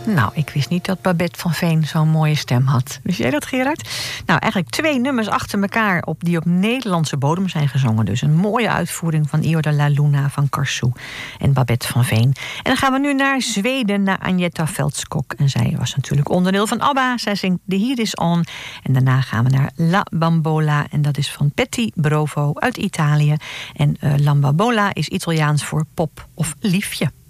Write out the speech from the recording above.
Nou, ik wist niet dat Babette van Veen zo'n mooie stem had. Wist jij dat, Gerard? Nou, eigenlijk 2 nummers achter elkaar die op Nederlandse bodem zijn gezongen. Dus een mooie uitvoering van Io de la Luna van Carsou en Babette van Veen. En dan gaan we nu naar Zweden, naar Agneta Veldskog. En zij was natuurlijk onderdeel van ABBA. Zij zingt The Heat Is On. En daarna gaan we naar La Bambola. En dat is van Petty Brovo uit Italië. En La Bambola is Italiaans voor pop of liefje.